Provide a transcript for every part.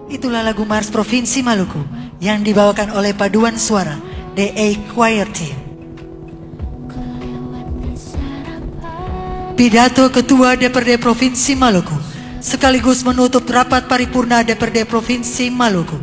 Itulah lagu Mars Provinsi Maluku yang dibawakan oleh paduan suara DA Choir Team. Pidato Ketua DPRD Provinsi Maluku sekaligus menutup rapat paripurna DPRD Provinsi Maluku.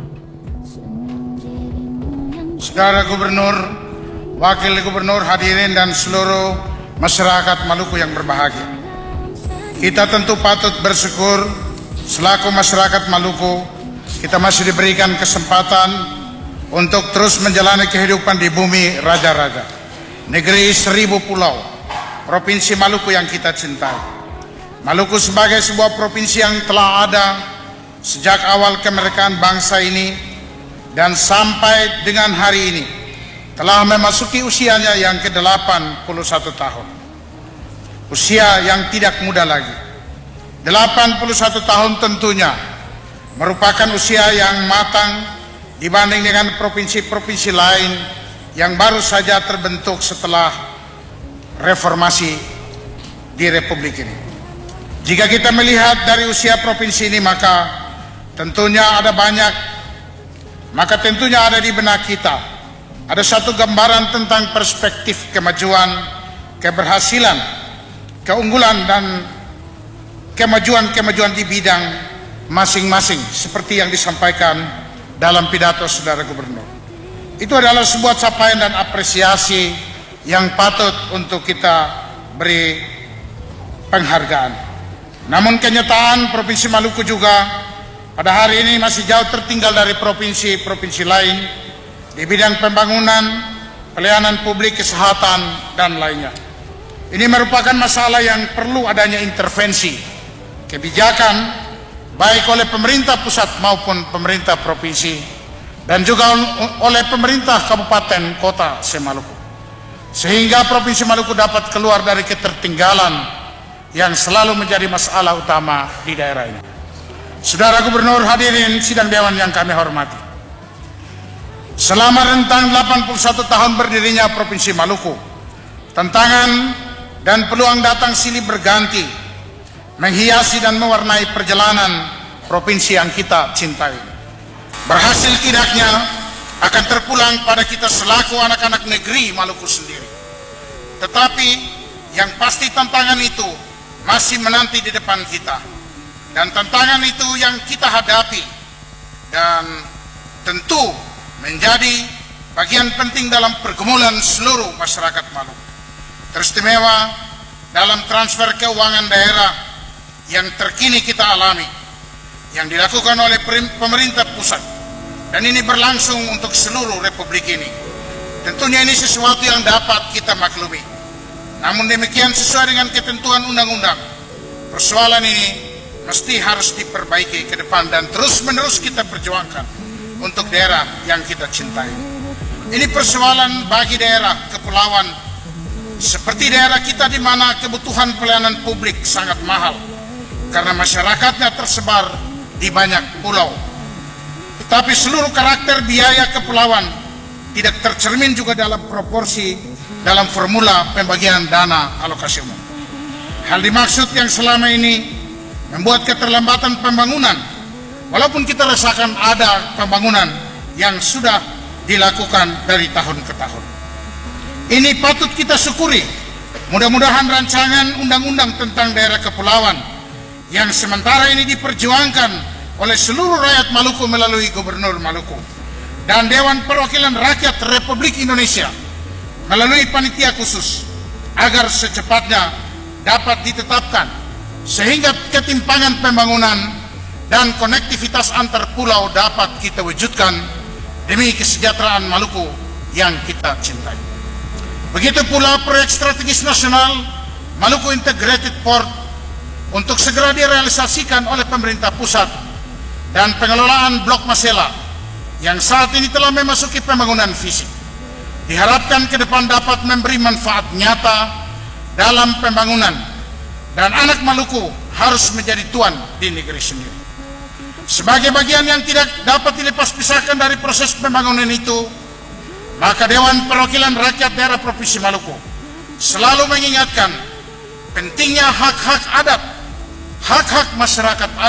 Saudara Gubernur, Wakil Gubernur, hadirin dan seluruh masyarakat Maluku yang berbahagia. Kita tentu patut bersyukur selaku masyarakat Maluku, kita masih diberikan kesempatan untuk terus menjalani kehidupan di bumi raja-raja, negeri 1000 pulau, Provinsi Maluku yang kita cintai. Maluku sebagai sebuah provinsi yang telah ada sejak awal kemerdekaan bangsa ini dan sampai dengan hari ini telah memasuki usianya yang ke-81 tahun. Usia yang tidak muda lagi. 81 tahun tentunya merupakan usia yang matang dibanding dengan provinsi-provinsi lain yang baru saja terbentuk setelah reformasi di Republik ini. Jika kita melihat dari usia provinsi ini, maka tentunya ada di benak kita ada satu gambaran tentang perspektif kemajuan, keberhasilan, keunggulan dan kemajuan di bidang masing-masing seperti yang disampaikan dalam pidato Saudara Gubernur. Itu adalah sebuah capaian dan apresiasi yang patut untuk kita beri penghargaan. Namun kenyataan Provinsi Maluku juga pada hari ini masih jauh tertinggal dari provinsi-provinsi lain di bidang pembangunan, pelayanan publik, kesehatan, dan lainnya. Ini merupakan masalah yang perlu adanya intervensi kebijakan baik oleh pemerintah pusat maupun pemerintah provinsi dan juga oleh pemerintah kabupaten kota se-Maluku, sehingga Provinsi Maluku dapat keluar dari ketertinggalan yang selalu menjadi masalah utama di daerah ini. Saudara Gubernur, hadirin sidang dewan yang kami hormati, selama rentang 81 tahun berdirinya Provinsi Maluku, tantangan dan peluang datang silih berganti menghiasi dan mewarnai perjalanan provinsi yang kita cintai. Berhasil tidaknya akan terpulang pada kita selaku anak-anak negeri Maluku sendiri. Tetapi yang pasti tantangan itu masih menanti di depan kita. Dan tantangan itu yang kita hadapi dan tentu menjadi bagian penting dalam pergumulan seluruh masyarakat Maluku. Teristimewa dalam transfer keuangan daerah yang terkini kita alami, yang dilakukan oleh pemerintah pusat, dan ini berlangsung untuk seluruh Republik ini. Tentunya ini sesuatu yang dapat kita maklumi. Namun demikian, sesuai dengan ketentuan undang-undang, persoalan ini mesti harus diperbaiki ke depan dan terus-menerus kita perjuangkan untuk daerah yang kita cintai. Ini persoalan bagi daerah kepulauan seperti daerah kita, di mana kebutuhan pelayanan publik sangat mahal karena masyarakatnya tersebar di banyak pulau. Tetapi seluruh karakter biaya kepulauan tidak tercermin juga dalam proporsi dalam formula pembagian dana alokasi umum. Hal dimaksud yang selama ini membuat keterlambatan pembangunan, walaupun kita rasakan ada pembangunan yang sudah dilakukan dari tahun ke tahun. Ini patut kita syukuri. Mudah-mudahan rancangan undang-undang tentang daerah kepulauan yang sementara ini diperjuangkan oleh seluruh rakyat Maluku melalui Gubernur Maluku dan Dewan Perwakilan Rakyat Republik Indonesia melalui panitia khusus agar secepatnya dapat ditetapkan, sehingga ketimpangan pembangunan dan konektivitas antar pulau dapat kita wujudkan demi kesejahteraan Maluku yang kita cintai. Begitu pula proyek strategis nasional Maluku Integrated Port untuk segera direalisasikan oleh pemerintah pusat dan pengelolaan Blok Masela yang saat ini telah memasuki pembangunan fisik, diharapkan ke depan dapat memberi manfaat nyata dalam pembangunan, dan anak Maluku harus menjadi tuan di negeri sendiri. Sebagai bagian yang tidak dapat dilepas pisahkan dari proses pembangunan itu, maka Dewan Perwakilan Rakyat Daerah Provinsi Maluku selalu mengingatkan pentingnya hak-hak adat, hak-hak masyarakat